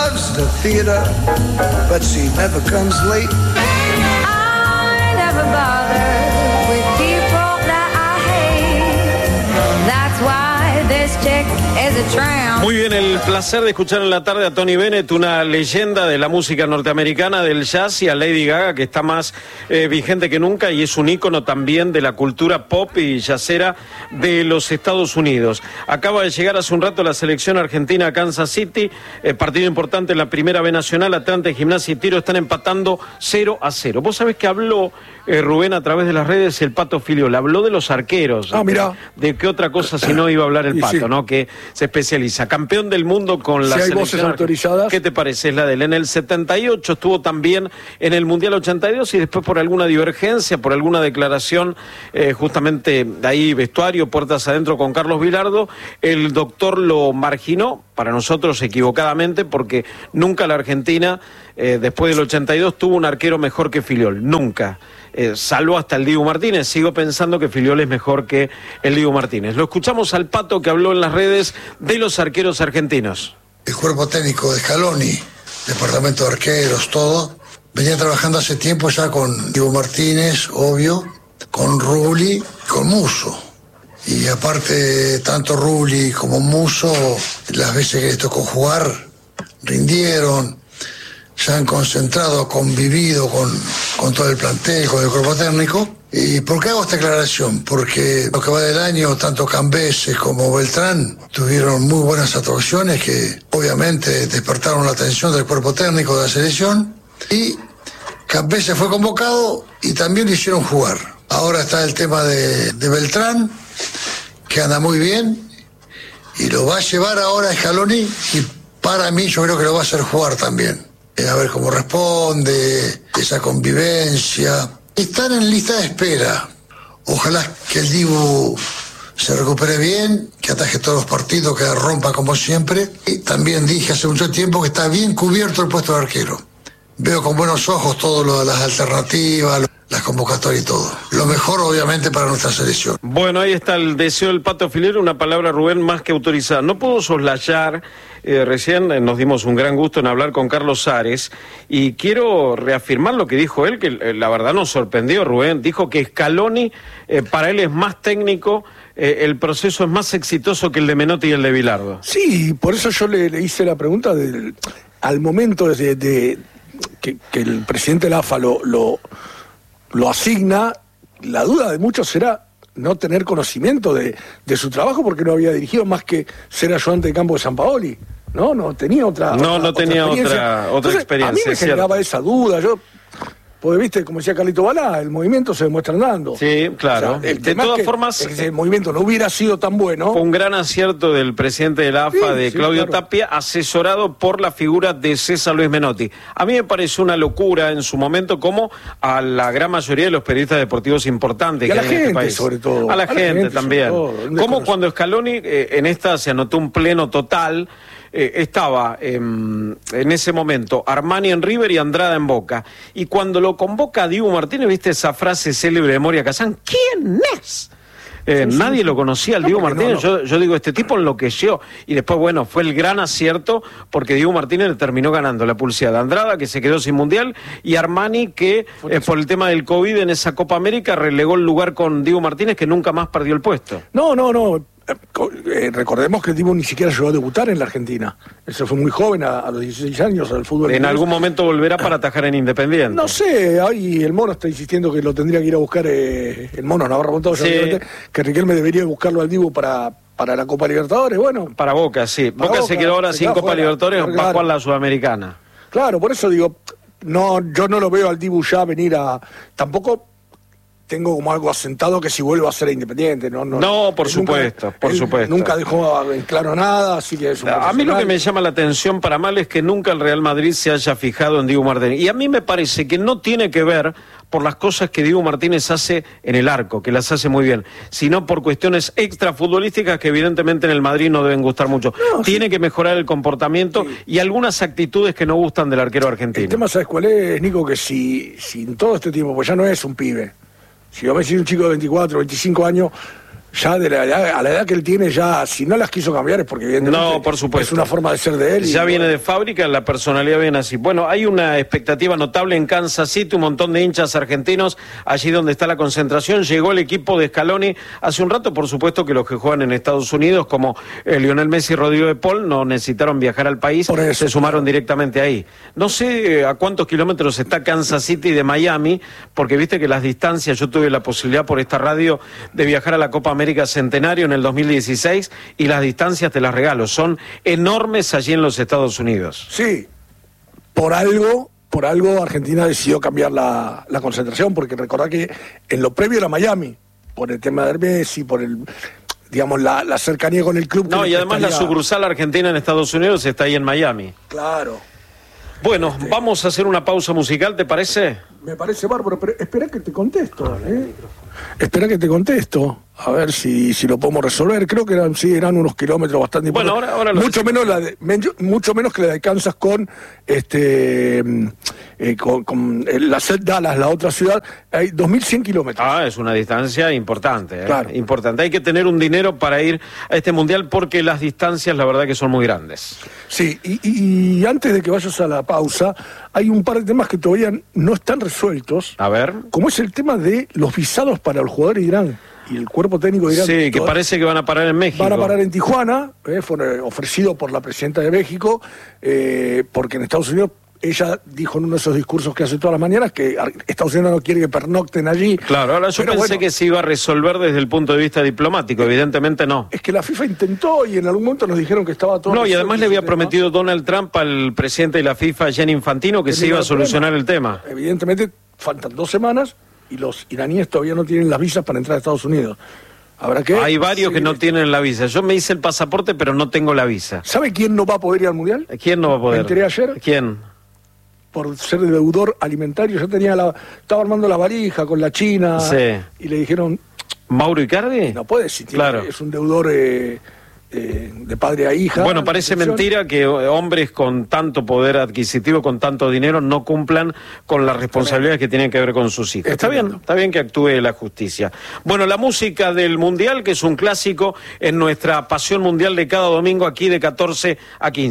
loves the theater, but she never comes late. I never bother with people that I hate. That's why this chick is a tramp. Muy bien, el placer de escuchar en la tarde a Tony Bennett, una leyenda de la música norteamericana, del jazz, y a Lady Gaga, que está más vigente que nunca y es un ícono también de la cultura pop y jazzera de los Estados Unidos. Acaba de llegar hace un rato la selección argentina a Kansas City, partido importante en la Primera B Nacional. Atlante, Gimnasia y Tiro están empatando 0-0. Vos sabés que habló Rubén a través de las redes el Pato Filiol, habló de los arqueros. Mirá. De qué otra cosa si no iba a hablar el Pato, sí, ¿no? Que se especializa. Campeón del mundo con la selección. Si hay voces autorizadas. ¿Qué te parece? Es la de él. En el 78 estuvo también en el Mundial 82 y después por alguna divergencia, por alguna declaración, justamente de ahí vestuario, puertas adentro con Carlos Vilardo, el doctor lo marginó, para nosotros equivocadamente, porque nunca la Argentina, después del 82, tuvo un arquero mejor que Filiol. Nunca. Salvo hasta el Dibu Martínez. Sigo pensando que Filiol es mejor que el Dibu Martínez. Lo escuchamos al Pato, que habló en las redes de los arqueros argentinos. El cuerpo técnico de Scaloni, departamento de arqueros, todo, venía trabajando hace tiempo ya con Dibu Martínez, obvio, con Rulli, con Musso. Y aparte, tanto Rulli como Musso, las veces que les tocó jugar, rindieron. Se han concentrado, convivido con todo el plantel, con el cuerpo técnico. ¿Y por qué hago esta aclaración? Porque lo que va del año, tanto Cambeses como Beltrán tuvieron muy buenas actuaciones que obviamente despertaron la atención del cuerpo técnico de la selección. Y Cambeses fue convocado y también lo hicieron jugar. Ahora está el tema de Beltrán, que anda muy bien y lo va a llevar ahora a Scaloni, y para mí yo creo que lo va a hacer jugar también. A ver cómo responde, esa convivencia. Están en lista de espera. Ojalá que el Dibu se recupere bien, que ataje todos los partidos, que rompa como siempre. Y también dije hace mucho tiempo que está bien cubierto el puesto de arquero. Veo con buenos ojos todo las alternativas, las convocatorias y todo. Lo mejor, obviamente, para nuestra selección. Bueno, ahí está el deseo del Pato Filiol, una palabra, Rubén, más que autorizada. No puedo soslayar, recién nos dimos un gran gusto en hablar con Carlos Sares, y quiero reafirmar lo que dijo él, que la verdad nos sorprendió, Rubén. Dijo que Scaloni, para él es más técnico, el proceso es más exitoso que el de Menotti y el de Vilardo. Sí, por eso yo le hice la pregunta al momento de que el presidente de la AFA lo asigna. La duda de muchos será no tener conocimiento de su trabajo, porque no había dirigido más que ser ayudante de campo de Sampaoli. No tenía otra experiencia. Entonces, experiencia. A mí me generaba esa duda. Porque, viste, como decía Carlito Balá, el movimiento se demuestra andando. Sí, claro. O sea, de todas formas, el movimiento no hubiera sido tan bueno. Fue un gran acierto del presidente de la AFA, de Claudio Tapia, asesorado por la figura de César Luis Menotti. A mí me pareció una locura en su momento, como a la gran mayoría de los periodistas deportivos importantes y que a la hay en gente, este país. sobre todo. A la gente también. Como cuando Scaloni, en esta se anotó un pleno total. Estaba en ese momento Armani en River y Andrada en Boca, y cuando lo convoca a Dibu Martínez, viste esa frase célebre de Moria Kazán: ¿quién es? Nadie lo conocía al Dibu Martínez. Yo digo, este tipo enloqueció, y después, bueno, fue el gran acierto, porque Dibu Martínez le terminó ganando la pulseada a Andrada, que se quedó sin mundial, y Armani, que por el tema del COVID en esa Copa América relegó el lugar con Dibu Martínez, que nunca más perdió el puesto. No. Recordemos que el Dibu ni siquiera llegó a debutar en la Argentina. Eso fue muy joven, a los 16 años, al fútbol. En algún momento volverá para atajar en Independiente. No sé, ahí el Mono está insistiendo que lo tendría que ir a buscar, el Mono Navarro Montado, sí, que Riquelme debería buscarlo al Dibu para la Copa Libertadores. Bueno, para Boca, sí. Boca se quedó ahora sin Copa Libertadores, va a jugar la Sudamericana. Claro, por eso digo, yo no lo veo al Dibu ya venir a... Tampoco tengo como algo asentado que si vuelvo a ser Independiente. No, por supuesto. Nunca dejó en claro nada, así que es a mí lo que me llama la atención para mal es que nunca el Real Madrid se haya fijado en Dibu Martínez. Y a mí me parece que no tiene que ver por las cosas que Dibu Martínez hace en el arco, que las hace muy bien, sino por cuestiones extrafutbolísticas que evidentemente en el Madrid no deben gustar mucho. Tiene que mejorar el comportamiento y algunas actitudes que no gustan del arquero argentino. El tema, ¿sabes cuál es, Nico? Que si en todo este tiempo, pues ya no es un pibe. Si yo me decís un chico de 24, 25 años, Ya a la edad que él tiene, ya si no las quiso cambiar es porque evidentemente no, por supuesto, es una forma de ser de él. Ya viene de fábrica, la personalidad viene así. Bueno, hay una expectativa notable en Kansas City, un montón de hinchas argentinos, allí donde está la concentración. Llegó el equipo de Scaloni hace un rato, por supuesto que los que juegan en Estados Unidos, como Lionel Messi y Rodrigo de Paul, no necesitaron viajar al país, por eso, se sumaron directamente ahí. No sé a cuántos kilómetros está Kansas City de Miami, porque viste que las distancias, yo tuve la posibilidad por esta radio de viajar a la Copa América Centenario en el 2016 y las distancias, te las regalo, son enormes allí en los Estados Unidos. Sí, por algo Argentina decidió cambiar la concentración, porque recordá que en lo previo era Miami, por el tema de Messi, por el, digamos, la cercanía con el club. No, y además la sucursal argentina en Estados Unidos está ahí en Miami. Claro. Bueno, vamos a hacer una pausa musical, ¿te parece? Me parece bárbaro, pero espera que te contesto, Espera que te contesto, a ver si lo podemos resolver. Creo que eran unos kilómetros bastante importantes. Bueno, ahora mucho menos que la de Kansas con la Seth Dallas, la otra ciudad, hay 2.100 kilómetros. Ah, es una distancia importante, Claro. Importante. Hay que tener un dinero para ir a este mundial porque las distancias, la verdad, que son muy grandes. Sí, y antes de que vayas a la pausa, hay un par de temas que todavía no están resueltos. A ver. Como es el tema de los visados para los jugadores de Irán y el cuerpo técnico de Irán. Sí, que parece que van a parar en México. Van a parar en Tijuana, fue ofrecido por la presidenta de México, porque en Estados Unidos ella dijo en uno de esos discursos que hace todas las mañanas que Estados Unidos no quiere que pernocten allí. Claro, ahora yo pensé que se iba a resolver desde el punto de vista diplomático, evidentemente no. Es que la FIFA intentó y en algún momento nos dijeron que estaba todo... No, y además le había prometido Donald Trump al presidente de la FIFA, Gianni Infantino, que se iba a solucionar el tema. Evidentemente faltan 2 semanas y los iraníes todavía no tienen las visas para entrar a Estados Unidos. ¿Habrá que? Hay varios que no tienen la visa. Yo me hice el pasaporte, pero no tengo la visa. ¿Sabe quién no va a poder ir al Mundial? ¿Quién no va a poder? Me enteré ayer. ¿Quién? Por ser deudor alimentario, ya estaba armando la valija con la China, sí. Y le dijeron... ¿Mauro Icardi? No puede, si claro. Es un deudor de padre a hija. Bueno, parece mentira que hombres con tanto poder adquisitivo, con tanto dinero, no cumplan con las responsabilidades que tienen que ver con sus hijos. Está bien que actúe la justicia. Bueno, la música del Mundial, que es un clásico en nuestra pasión mundial de cada domingo aquí de 14 a 15.